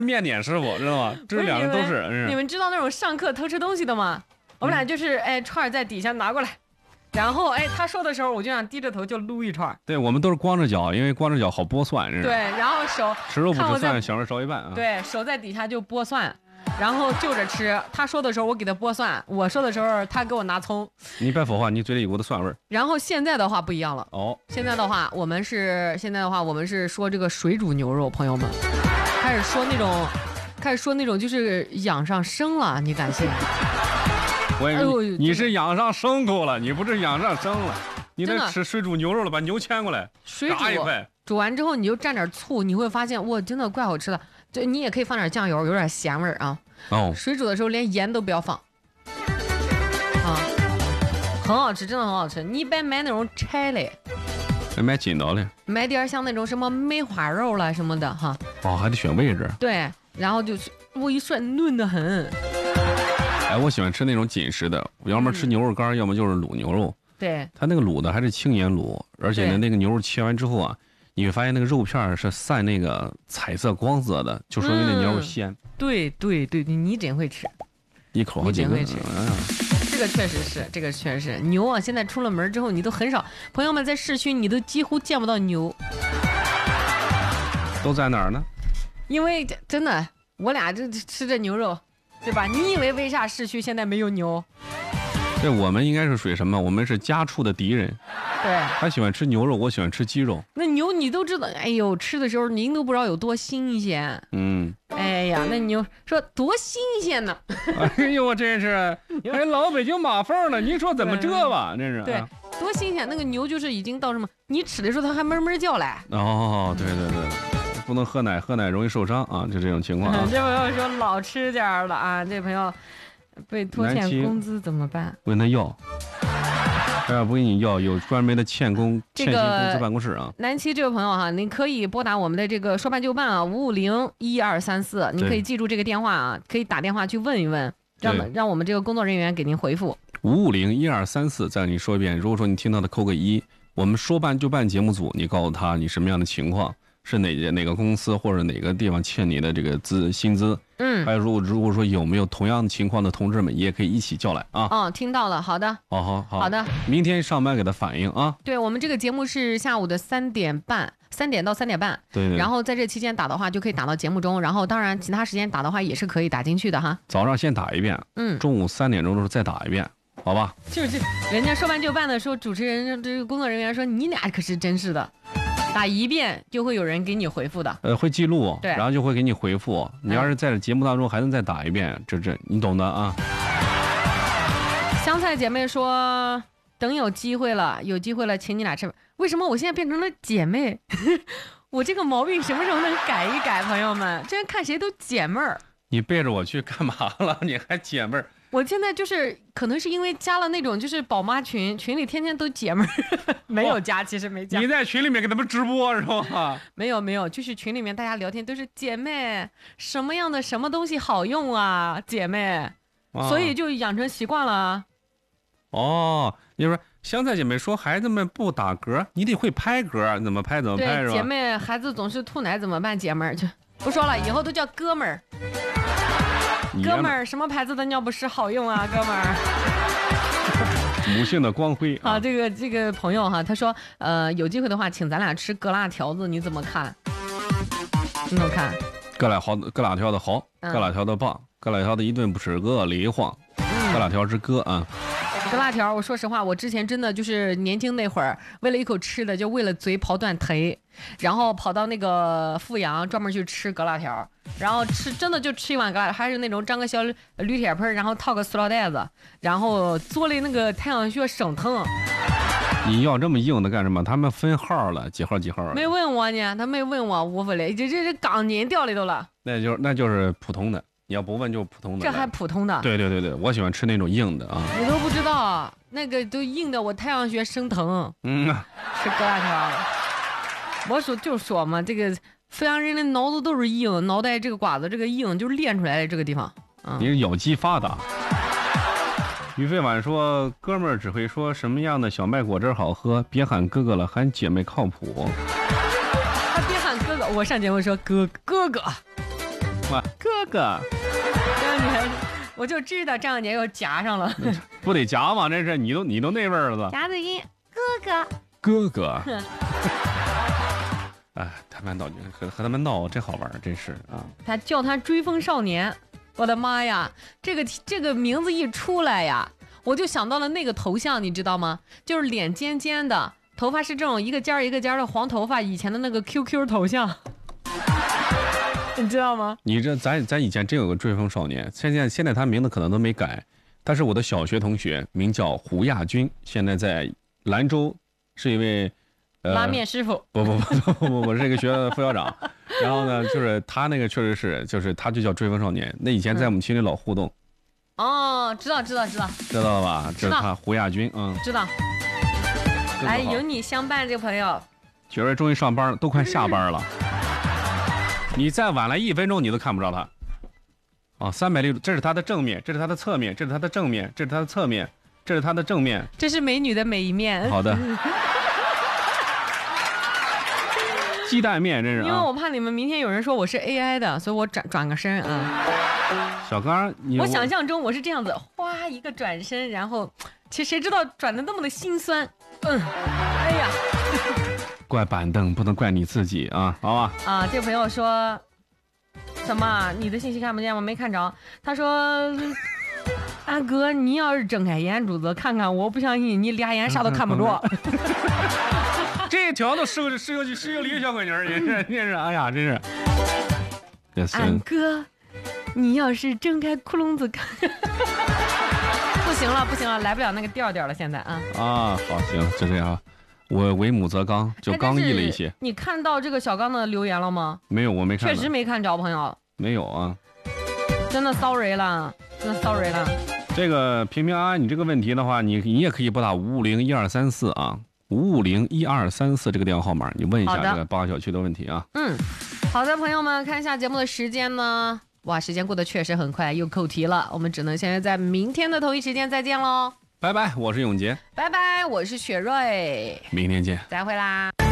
面点师傅知道吗？这两个都是。 你们知道那种上课偷吃东西的吗？我们俩就是串在底下拿过来，然后他说的时候我就想低着头就撸一串。 对，我们都是光着脚，因为光着脚好剥蒜。 对，然后手吃肉不吃蒜，小肉烧一半啊。 对，手在底下就剥蒜。然后就着吃，他说的时候我给他剥蒜，我说的时候他给我拿葱。 你别说话，你嘴里有股子蒜味儿。 然后现在的话不一样了哦，现在的话我们是说这个水煮牛肉，朋友们开始说那种就是养上生了，你敢信？ 你是养上牲口了，你不是养上生了。你得吃水煮牛肉了，把牛牵过来，炸一块， 煮完之后你就蘸点醋，你会发现哇，真的怪好吃的。对，你也可以放点酱油，有点咸味儿啊。哦，水煮的时候连盐都不要放，啊，很好吃，真的很好吃。你一般买那种柴的， 买筋道的， 买点像那种什么梅花肉了什么的哈。 哦，还得选位置。 对，然后就是我一涮嫩得很。 我喜欢吃那种紧实的，要么吃牛肉干，要么就是卤牛肉。 对， 它那个卤的还是轻盐卤，而且呢，那个牛肉切完之后啊。你会发现那个肉片是散那个彩色光泽的，就说明那牛肉鲜。 对，你真会吃， 一口好几个。 这个确实是牛啊！现在出了门之后，你都很少，朋友们在市区你都几乎见不到牛。 都在哪儿呢？ 因为真的，我俩这吃着牛肉，对吧？你以为啥市区现在没有牛？ 对，我们应该是属于什么？我们是家畜的敌人。 对， 他喜欢吃牛肉，我喜欢吃鸡肉。 那牛你都知道，哎呦，吃的时候您都不知道有多新鲜。哎呀，那牛说多新鲜呢？ 哎呦，我真是，老北京马缝了，您说怎么这吧？真是。 对，多新鲜！那个牛就是已经到什么？你吃的时候它还闷闷叫嘞。 哦，对，不能喝奶，喝奶容易受伤啊，就这种情况啊。 这朋友说老吃点了啊，这朋友被拖欠工资怎么办？ 问他要。不给你要，有专门的欠薪公司办公室啊。 南七这位朋友哈，你可以拨打我们的这个说办就办啊，5501234，你可以记住这个电话啊，可以打电话去问一问，让我们这个工作人员给您回复。 5501234，再给你说一遍。如果说你听到的扣个1，我们说办就办节目组，你告诉他你什么样的情况，是哪个公司或者哪个地方欠你的这个薪资。还有如果说有没有同样的情况的同志们，也可以一起叫来啊。 听到了，好的。好的。 明天上班给他反映啊。 对，我们这个节目是下午的3点到3点半。 对。 然后在这期间打的话，就可以打到节目中。然后当然其他时间打的话也是可以打进去的哈。 早上先打一遍，中午3点钟的时候再打一遍，好吧？ 就是人家说办就办的时候，主持人这个工作人员说你俩可是真是的。打一遍就会有人给你回复的， 会记录， 对， 然后就会给你回复。你要是在节目当中还能再打一遍，这你懂的啊。 香菜姐妹说，等有机会了，请你俩吃饭。为什么我现在变成了姐妹？我这个毛病什么时候能改一改？朋友们，这看谁都姐妹儿。 你背着我去干嘛了？你还姐妹儿？ 我现在就是可能是因为加了那种就是宝妈群里天天都姐妹儿，没有加，其实没加。 你在群里面给他们直播是吧？ 没有，就是群里面大家聊天都是姐妹，什么样的什么东西好用啊，姐妹，所以就养成习惯了。 你说香菜姐妹说孩子们不打嗝，你得会拍嗝，怎么拍是吧？ 对，姐妹孩子总是吐奶怎么办？姐妹儿就不说了，以后都叫哥们儿。哥们儿，什么牌子的尿不湿好用啊？哥们儿， 母性的光辉。 好，这个朋友哈，他说，有机会的话，请咱俩吃疙瘩条子，你怎么看？你怎么看？ 疙瘩条的好，疙瘩条的棒，疙瘩条的一顿不吃饿里晃，疙瘩条之歌啊。 疙瘩条，我说实话，我之前真的就是年轻那会儿，为了一口吃的，就为了嘴跑断腿，然后跑到那个阜阳专门去吃疙瘩条，然后真的就吃一碗疙瘩，还是那种张个小铝铁盆，然后套个塑料袋子，然后做的那个太阳穴省疼。 你要这么硬的干什么？他们分号了，几号？ 没问我呢，他没问我，我不嘞，这钢筋掉里头了。 那就是普通的。你要不问就普通的， 这还普通的。 对，我喜欢吃那种硬的啊。 你都不知道，那个都硬的，我太阳穴生疼。吃疙瘩条。我说嘛，这个阜阳人的脑子都是硬，脑袋这个瓜子这个硬就是练出来的这个地方。 你是咬肌发达。于飞晚说，哥们儿只会说什么样的小麦果汁好喝，别喊哥哥了，喊姐妹靠谱。 他别喊哥哥，我上节目说哥哥。 哥哥， 这样你还，我就知道张小年又夹上了， 不得夹吗？这是你都那味儿了， 夹子音，哥哥哥。哎，他们闹和他们闹真好玩，真是啊！ 他叫他追风少年，我的妈呀，这个名字一出来呀，我就想到了那个头像，你知道吗？就是脸尖尖的，头发是这种一个尖儿一个尖儿的黄头发，以前的那个 QQ 头像，你知道吗？ 你这咱以前真有个追风少年，现在他名字可能都没改，但是我的小学同学名叫胡亚军，现在在兰州是一位。 拉面师傅不，我是一个学校的副校长。然后呢，就是他那个确实是，就是他就叫追风少年。那以前在我们群里老互动。 哦，知道了吧？这是他胡亚军， 知道。哎，有你相伴这个朋友， 雪瑞终于上班了，都快下班了。你再晚来1分钟，你都看不着他。啊，360度，这是他的正面，这是他的侧面，这是他的正面，这是他的侧面，这是他的正面。 这是美女的每一面。 好的。鸡蛋面真是， 因为我怕你们明天有人说我是 AI 的，所以我转个身啊。 小刚， 我想象中我是这样子，哗一个转身，然后其实谁知道转的那么的心酸。哎呀， 怪板凳不能怪你自己啊，好吧？ 啊，这个朋友说什么？你的信息看不见吗？没看着。他说，大哥，你要是睁开眼珠子看看，我不相信你俩眼啥都看不着。 这一条都是个理小闺女，真是，哎呀，真是。 俺哥，你要是睁开窟窿子看，不行了，来不了那个调了，现在啊。啊， 好，行，就这样。我为母则刚，就刚毅了一些。 你看到这个小刚的留言了吗？ 没有，我没看。 确实没看着，朋友。 没有啊。 真的 sorry 了。 这个平平安安，你这个问题的话，你也可以拨打5501234啊。5501234这个电话号码，你问一下这个八号小区的问题啊。 好的，朋友们，看一下节目的时间呢。哇，时间过得确实很快，又扣题了。我们只能现在在明天的同一时间再见喽。 拜拜，我是永杰。 拜拜，我是雪瑞。 明天见。 再会啦。